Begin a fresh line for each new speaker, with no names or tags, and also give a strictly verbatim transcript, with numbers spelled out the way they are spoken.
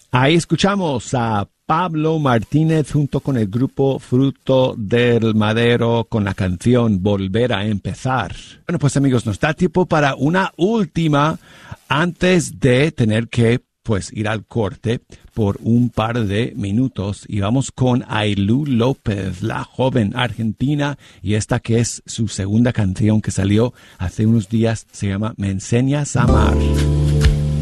Ahí escuchamos a Pablo Martínez junto con el grupo Fruto del Madero con la canción Volver a Empezar. Bueno, pues amigos, nos da tiempo para una última antes de tener que pues ir al corte por un par de minutos. Y vamos con Ailú López, la joven argentina, y esta que es su segunda canción que salió hace unos días, se llama Me Enseñas a Amar.